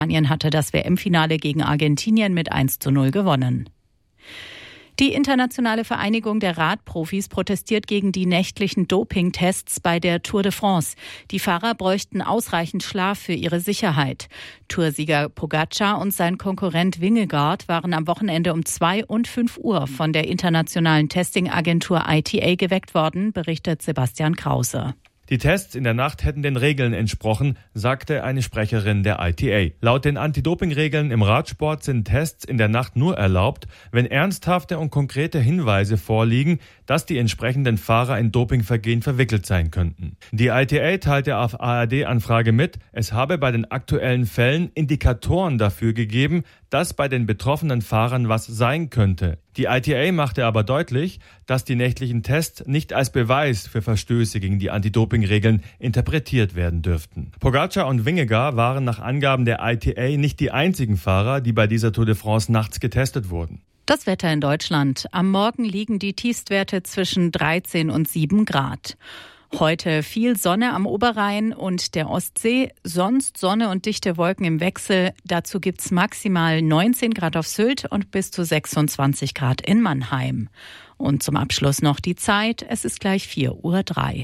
Spanien hatte das WM-Finale gegen Argentinien mit 1:0 gewonnen. Die Internationale Vereinigung der Radprofis protestiert gegen die nächtlichen Dopingtests bei der Tour de France. Die Fahrer bräuchten ausreichend Schlaf für ihre Sicherheit. Toursieger Pogačar und sein Konkurrent Vingegaard waren am Wochenende um 2 und 5 Uhr von der internationalen Testingagentur ITA geweckt worden, berichtet Sebastian Krause. Die Tests in der Nacht hätten den Regeln entsprochen, sagte eine Sprecherin der ITA. Laut den Anti-Doping-Regeln im Radsport sind Tests in der Nacht nur erlaubt, wenn ernsthafte und konkrete Hinweise vorliegen, dass die entsprechenden Fahrer in Dopingvergehen verwickelt sein könnten. Die ITA teilte auf ARD-Anfrage mit, es habe bei den aktuellen Fällen Indikatoren dafür gegeben, dass bei den betroffenen Fahrern was sein könnte. Die ITA machte aber deutlich, dass die nächtlichen Tests nicht als Beweis für Verstöße gegen die Anti-Doping-Regeln interpretiert werden dürften. Pogačar und Vingegaard waren nach Angaben der ITA nicht die einzigen Fahrer, die bei dieser Tour de France nachts getestet wurden. Das Wetter in Deutschland. Am Morgen liegen die Tiefstwerte zwischen 13 und 7 Grad. Heute viel Sonne am Oberrhein und der Ostsee, sonst Sonne und dichte Wolken im Wechsel. Dazu gibt's maximal 19 Grad auf Sylt und bis zu 26 Grad in Mannheim. Und zum Abschluss noch die Zeit, es ist gleich 4:03 Uhr.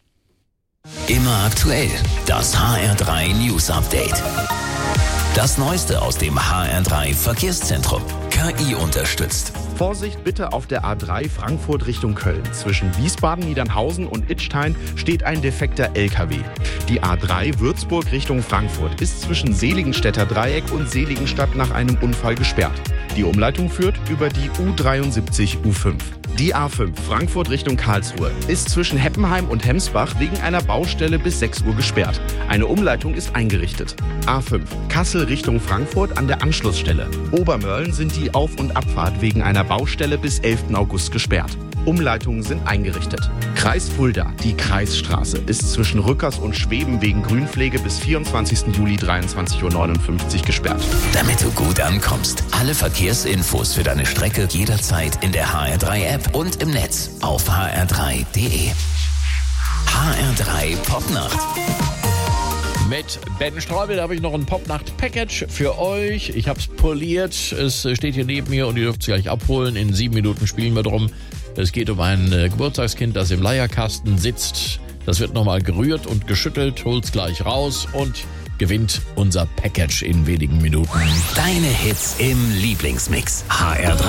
Immer aktuell, das HR3 News Update. Das Neueste aus dem HR3 Verkehrszentrum. KI unterstützt. Vorsicht bitte auf der A3 Frankfurt Richtung Köln. Zwischen Wiesbaden, Niedernhausen und Idstein steht ein defekter LKW. Die A3 Würzburg Richtung Frankfurt ist zwischen Seligenstädter Dreieck und Seligenstadt nach einem Unfall gesperrt. Die Umleitung führt über die U73 U5. Die A5 Frankfurt Richtung Karlsruhe ist zwischen Heppenheim und Hemsbach wegen einer Baustelle bis 6 Uhr gesperrt. Eine Umleitung ist eingerichtet. A5 Kassel Richtung Frankfurt an der Anschlussstelle. Obermörlen sind die Auf- und Abfahrt wegen einer Baustelle bis 11. August gesperrt. Umleitungen sind eingerichtet. Kreis Fulda, die Kreisstraße, ist zwischen Rückers und Schweben wegen Grünpflege bis 24. Juli 23:59 Uhr gesperrt. Damit du gut ankommst, alle Verkehrsinfos für deine Strecke jederzeit in der HR3-App und im Netz auf hr3.de. HR3 Popnacht. Mit Ben Streubel habe ich noch ein Popnacht-Package für euch. Ich habe es poliert. Es steht hier neben mir und ihr dürft es gleich abholen. In 7 Minuten spielen wir drum. Es geht um ein Geburtstagskind, das im Leierkasten sitzt. Das wird nochmal gerührt und geschüttelt. Holt's gleich raus und gewinnt unser Package in wenigen Minuten. Deine Hits im Lieblingsmix. HR3.